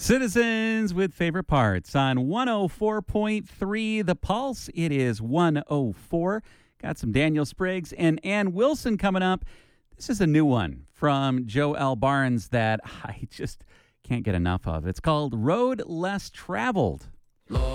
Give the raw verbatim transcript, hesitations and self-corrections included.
Citizens with favorite parts on one oh four point three The Pulse. It is one oh four. Got some Daniel Spriggs and Ann Wilson coming up. This is a new one from Joe L. Barnes that I just can't get enough of. It's called Road Less Traveled.